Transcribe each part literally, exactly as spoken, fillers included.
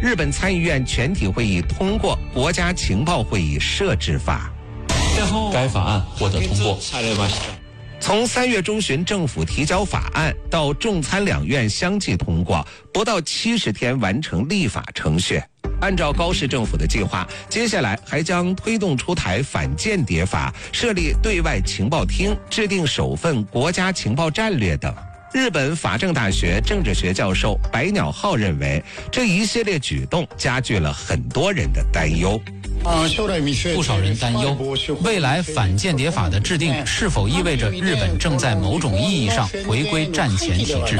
日本参议院全体会议通过《国家情报会议设置法》， 该法案获得通过。 从三月中旬政府提交法案到众参两院相继通过，不到七十天完成立法程序。按照高市政府的计划，接下来还将推动出台反间谍法，设立对外情报厅，制定首份国家情报战略等。日本法政大学政治学教授白鸟浩认为，这一系列举动加剧了很多人的担忧。 不少人担忧，未来反间谍法的制定是否意味着日本正在某种意义上回归战前体制。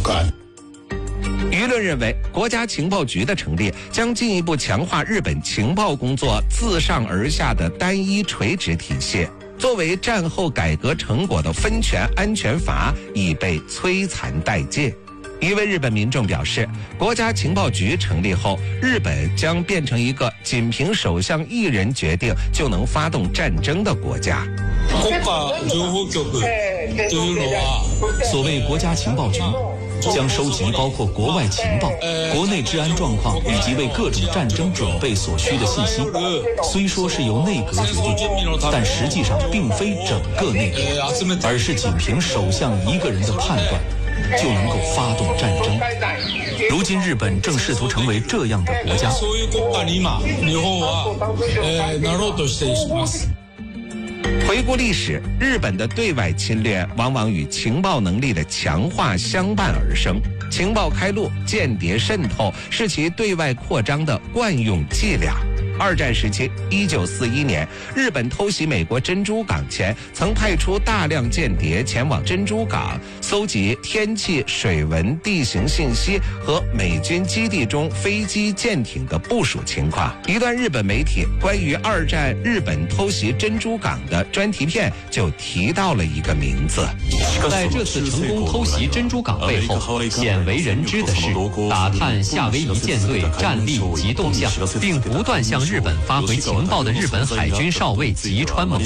舆论认为，国家情报局的成立将进一步强化日本情报工作自上而下的单一垂直体系。作为战后改革成果的分权安全阀已被摧残殆尽。一位日本民众表示，国家情报局成立后，日本将变成一个仅凭首相一人决定就能发动战争的国家。 所谓国家情报局将收集包括国外情报、国内治安状况以及为各种战争准备所需的信息。虽说是由内阁决定，但实际上并非整个内阁，而是仅凭首相一个人的判断就能够发动战争。如今日本正试图成为这样的国家。 回顾历史，日本的对外侵略往往与情报能力的强化相伴而生。情报开路、间谍渗透是其对外扩张的惯用伎俩。二战时期，一九四一年，日本偷袭美国珍珠港前，曾派出大量间谍前往珍珠港，搜集天气、水文、地形信息和美军基地中飞机、舰艇的部署情况。一段日本媒体关于二战日本偷袭珍珠港的专题片就提到了一个名字。 在这次成功偷袭珍珠港背后，鲜为人知的是，打探夏威夷舰队战力及动向，并不断向日本发回情报的日本海军少尉吉川猛。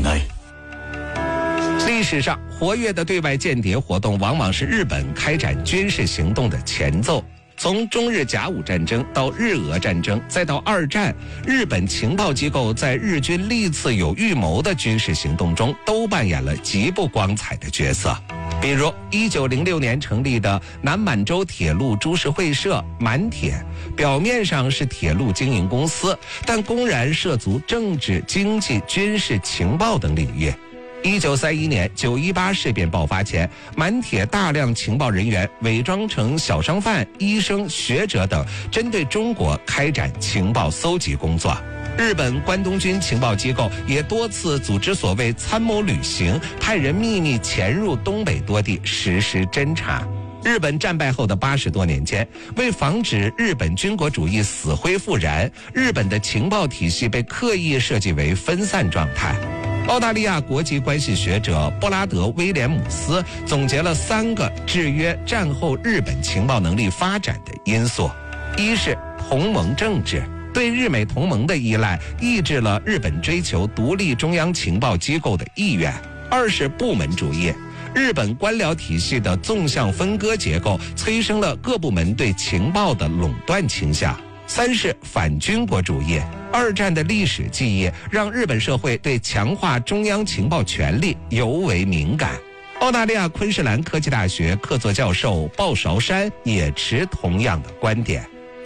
历史上活跃的对外间谍活动往往是日本开展军事行动的前奏。从中日甲午战争到日俄战争，再到二战，日本情报机构在日军历次有预谋的军事行动中都扮演了极不光彩的角色。比如一九零六年成立的南满洲铁路株式会社满铁，表面上是铁路经营公司，但公然涉足政治、经济、军事、情报等领域。一九三一年九一八事变爆发前，满铁大量情报人员伪装成小商贩、医生、学者等，针对中国开展情报搜集工作。日本关东军情报机构也多次组织所谓参谋旅行，派人秘密潜入东北多地实施侦查。日本战败后的八十多年间，为防止日本军国主义死灰复燃，日本的情报体系被刻意设计为分散状态。澳大利亚国际关系学者布拉德·威廉姆斯总结了三个制约战后日本情报能力发展的因素：一是同盟政治，对日美同盟的依赖抑制了日本追求独立中央情报机构的意愿；二是部门主义，日本官僚体系的纵向分割结构催生了各部门对情报的垄断倾向；三是反军国主义。二战的历史记忆让日本社会对强化中央情报权力尤为敏感。澳大利亚昆士兰科技大学客座教授鲍韶山也持同样的观点。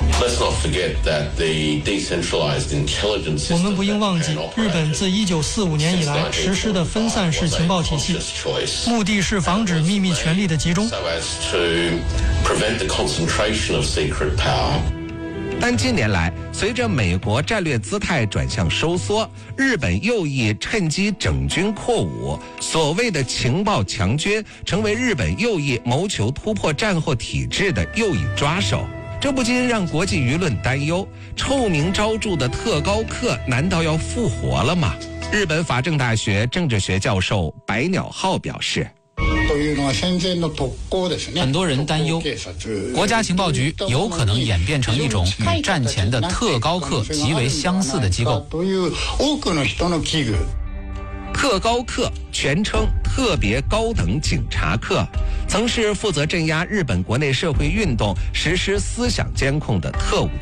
我们不应忘记，日本自一九四五年以来实施的分散式情报体系，目的是防止秘密权力的集中。 但近年来，随着美国战略姿态转向收缩，日本右翼趁机整军扩武，所谓的情报强军成为日本右翼谋求突破战后体制的右翼抓手。这不禁让国际舆论担忧，臭名昭著的特高课难道要复活了吗？日本法政大学政治学教授白鸟浩表示， 很多人担忧，国家情报局有可能演变成一种与战前的特高课极为相似的机构。 特高课全称特别高等警察课，曾是负责镇压日本国内社会运动、实施思想监控的特务